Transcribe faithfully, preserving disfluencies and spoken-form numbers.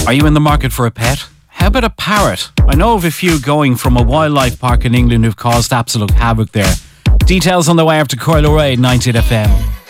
Are you in the market for a pet? How about a parrot? I know of a few going from a wildlife park in England who've caused absolute havoc there. Details on the way after Coil O'Reilly, ninety-eight F M.